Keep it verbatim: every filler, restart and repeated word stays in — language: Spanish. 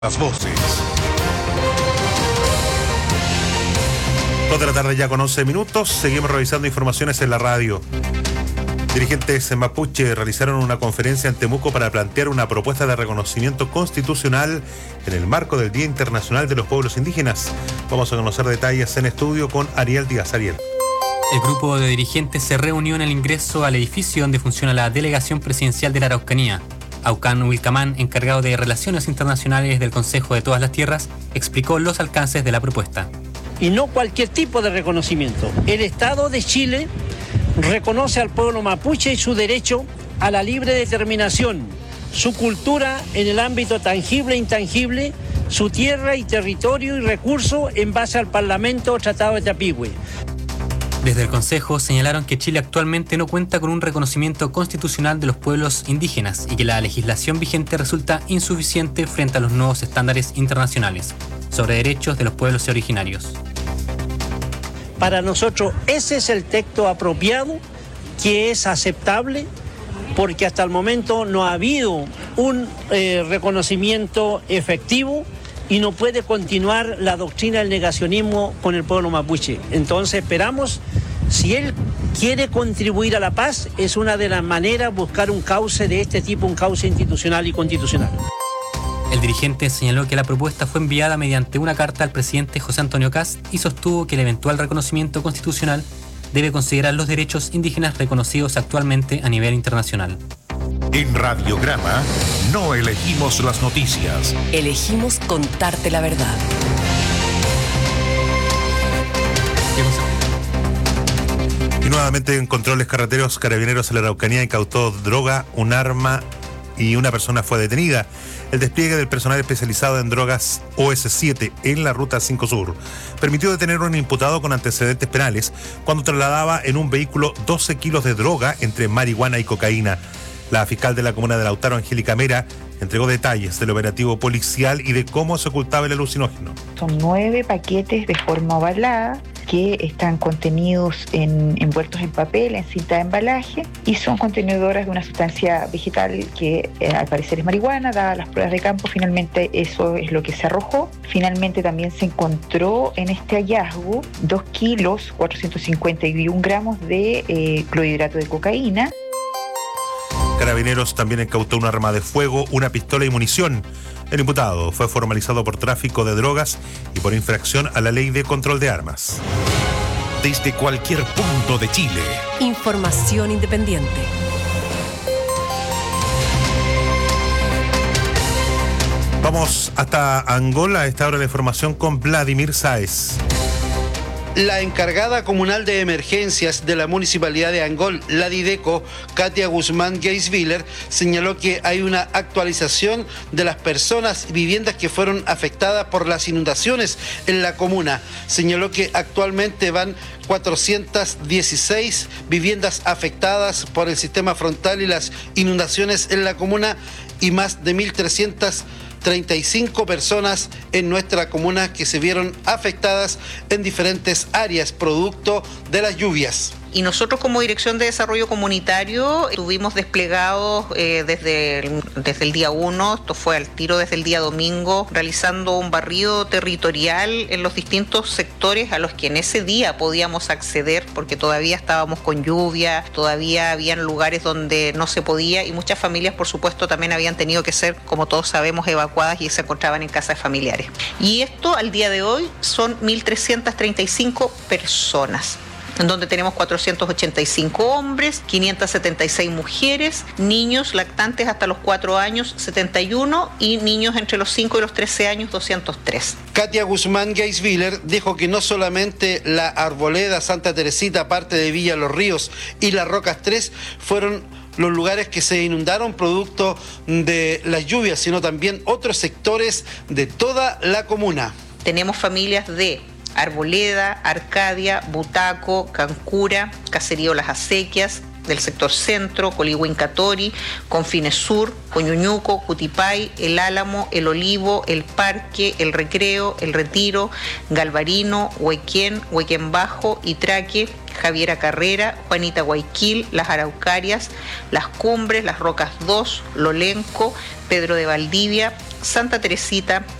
Las voces. Dos de la tarde ya con once minutos. Seguimos revisando informaciones en la radio. Dirigentes en mapuche realizaron una conferencia en Temuco para plantear una propuesta de reconocimiento constitucional en el marco del Día Internacional de los Pueblos Indígenas. Vamos a conocer detalles en estudio con Ariel Díaz. Ariel. El grupo de dirigentes se reunió en el ingreso al edificio donde funciona la Delegación Presidencial de la Araucanía. Aucán Wilcamán, encargado de Relaciones Internacionales del Consejo de Todas las Tierras, explicó los alcances de la propuesta. Y no cualquier tipo de reconocimiento. El Estado de Chile reconoce al pueblo mapuche y su derecho a la libre determinación, su cultura en el ámbito tangible e intangible, su tierra y territorio y recursos en base al Parlamento o Tratado de Tapigüe. Desde el Consejo señalaron que Chile actualmente no cuenta con un reconocimiento constitucional de los pueblos indígenas y que la legislación vigente resulta insuficiente frente a los nuevos estándares internacionales sobre derechos de los pueblos originarios. Para nosotros ese es el texto apropiado, que es aceptable, porque hasta el momento no ha habido un eh, reconocimiento efectivo y no puede continuar la doctrina del negacionismo con el pueblo mapuche. Entonces esperamos, si él quiere contribuir a la paz, es una de las maneras buscar un cauce de este tipo, un cauce institucional y constitucional. El dirigente señaló que la propuesta fue enviada mediante una carta al presidente José Antonio Kast y sostuvo que el eventual reconocimiento constitucional debe considerar los derechos indígenas reconocidos actualmente a nivel internacional. En Radiograma no elegimos las noticias. Elegimos contarte la verdad. Y nuevamente en controles carreteros, Carabineros en la Araucanía incautó droga, un arma y una persona fue detenida. El despliegue del personal especializado en drogas O S siete en la Ruta cinco Sur permitió detener a un imputado con antecedentes penales cuando trasladaba en un vehículo doce kilos de droga entre marihuana y cocaína. La fiscal de la comuna de Lautaro, Angélica Mera, entregó detalles del operativo policial y de cómo se ocultaba el alucinógeno. Son nueve paquetes de forma ovalada que están contenidos en, envueltos en papel, en cinta de embalaje, y son contenedoras de una sustancia vegetal que eh, al parecer es marihuana. Dadas las pruebas de campo, finalmente eso es lo que se arrojó. Finalmente también se encontró en este hallazgo dos kilos, cuatrocientos cincuenta y uno gramos de eh, clorhidrato de cocaína. Carabineros también incautó un arma de fuego, una pistola y munición. El imputado fue formalizado por tráfico de drogas y por infracción a la ley de control de armas. Desde cualquier punto de Chile. Información independiente. Vamos hasta Angola. A esta hora la información con Vladimir Sáez. La encargada comunal de emergencias de la municipalidad de Angol, la Dideco, Katia Guzmán Geisviller, señaló que hay una actualización de las personas y viviendas que fueron afectadas por las inundaciones en la comuna. Señaló que actualmente van cuatrocientas dieciséis viviendas afectadas por el sistema frontal y las inundaciones en la comuna y más de mil trescientas treinta y cinco personas en nuestra comuna que se vieron afectadas en diferentes áreas producto de las lluvias. Y nosotros como Dirección de Desarrollo Comunitario estuvimos desplegados eh, desde, el, desde el día uno, esto fue al tiro desde el día domingo, realizando un barrido territorial en los distintos sectores a los que en ese día podíamos acceder, porque todavía estábamos con lluvia, todavía habían lugares donde no se podía y muchas familias, por supuesto, también habían tenido que ser, como todos sabemos, evacuadas y se encontraban en casas familiares. Y esto al día de hoy son mil trescientas treinta y cinco personas, en donde tenemos cuatrocientos ochenta y cinco hombres, quinientas setenta y seis mujeres, niños lactantes hasta los cuatro años, setenta y uno, y niños entre los cinco y los trece años, doscientos tres. Katia Guzmán Geisviller dijo que no solamente la Arboleda, Santa Teresita, parte de Villa Los Ríos y Las Rocas tres fueron los lugares que se inundaron producto de las lluvias, sino también otros sectores de toda la comuna. Tenemos familias de Arboleda, Arcadia, Butaco, Cancura, Caserío Las Acequias, del sector centro, Colihuincatori, Confines Sur, Coñuñuco, Cutipay, El Álamo, El Olivo, El Parque, El Recreo, El Retiro, Galvarino, Huequén, Huequén Bajo, Itraque, Javiera Carrera, Juanita Guayquil, Las Araucarias, Las Cumbres, Las Rocas dos, Lolenco, Pedro de Valdivia, Santa Teresita,